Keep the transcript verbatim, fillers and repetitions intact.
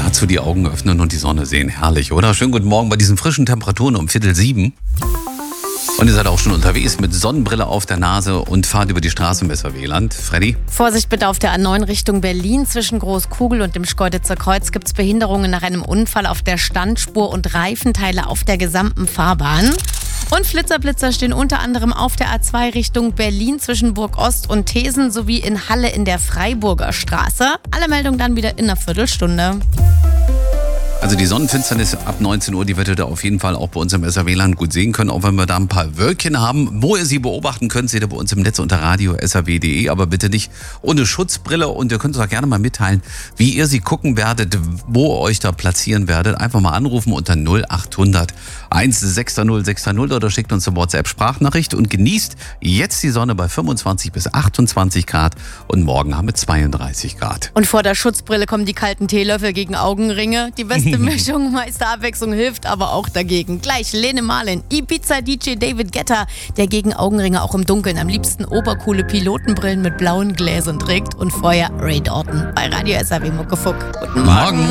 dazu die Augen öffnen und die Sonne sehen. Herrlich, oder? Schönen guten Morgen bei diesen frischen Temperaturen um Viertel sieben. Und ihr seid auch schon unterwegs mit Sonnenbrille auf der Nase und fahrt über die Straße im S R W-Land. Freddy? Vorsicht bitte auf der A neun Richtung Berlin. Zwischen Großkugel und dem Schkeuditzer Kreuz gibt es Behinderungen nach einem Unfall auf der Standspur und Reifenteile auf der gesamten Fahrbahn. Und Flitzerblitzer stehen unter anderem auf der A zwei Richtung Berlin zwischen Burg Ost und Thesen sowie in Halle in der Freiburger Straße. Alle Meldungen dann wieder in einer Viertelstunde. Also die Sonnenfinsternis ab neunzehn Uhr, die werdet ihr auf jeden Fall auch bei uns im S R W-Land gut sehen können, auch wenn wir da ein paar Wölkchen haben. Wo ihr sie beobachten könnt, seht ihr bei uns im Netz unter radio punkt s r w punkt d e, aber bitte nicht ohne Schutzbrille. Und ihr könnt uns auch gerne mal mitteilen, wie ihr sie gucken werdet, wo ihr euch da platzieren werdet. Einfach mal anrufen unter null achthundert sechzehn null sechzehn null oder schickt uns eine WhatsApp-Sprachnachricht und genießt jetzt die Sonne bei fünfundzwanzig bis achtundzwanzig Grad und morgen haben wir zweiunddreißig Grad. Und vor der Schutzbrille kommen die kalten Teelöffel gegen Augenringe. Die beste Mischung, meiste Abwechslung hilft aber auch dagegen. Gleich Lene Marlin, Ibiza-D J David Guetta, der gegen Augenringe auch im Dunkeln am liebsten obercoole Pilotenbrillen mit blauen Gläsern trägt. Und vorher Ray Dalton bei Radio S R W Muckefuck. Guten Morgen. Morgen.